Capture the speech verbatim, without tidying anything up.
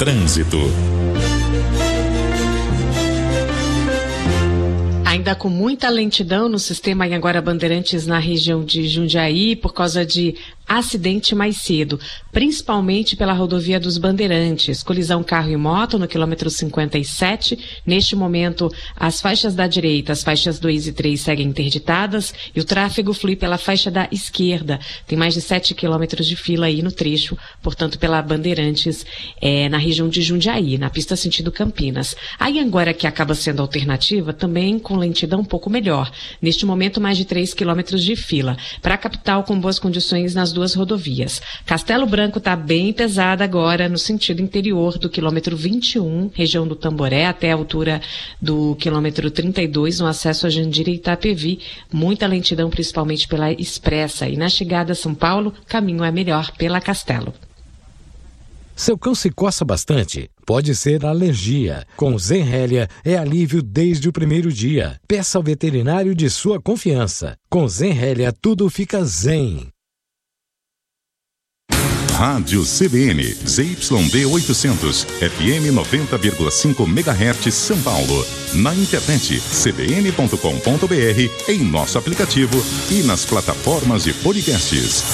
Trânsito. Ainda com muita lentidão no sistema Anhanguera Bandeirantes na região de Jundiaí por causa de acidente mais cedo, principalmente pela rodovia dos Bandeirantes. Colisão carro e moto no quilômetro cinquenta e sete. Neste momento, as faixas da direita, as faixas dois e três seguem interditadas e o tráfego flui pela faixa da esquerda. Tem mais de sete quilômetros de fila aí no trecho, portanto, pela Bandeirantes, é, na região de Jundiaí, na pista sentido Campinas. A Anhanguera, que acaba sendo alternativa, também com lentidão um pouco melhor. Neste momento, mais de três quilômetros de fila. Para a capital, com boas condições nas duas rodovias. Castelo Branco está bem pesada agora no sentido interior do quilômetro vinte e um, região do Tamboré, até a altura do quilômetro trinta e dois, no acesso a Jandira e Itapevi. Muita lentidão, principalmente pela Expressa. E na chegada a São Paulo, caminho é melhor pela Castelo. Seu cão se coça bastante? Pode ser alergia. Com Zenrelia é alívio desde o primeiro dia. Peça ao veterinário de sua confiança. Com Zenrelia tudo fica zen. Rádio C B N, Z Y D oitocentos, F M noventa vírgula cinco megahertz, São Paulo. Na internet, c b n ponto com ponto b r, em nosso aplicativo e nas plataformas de podcasts.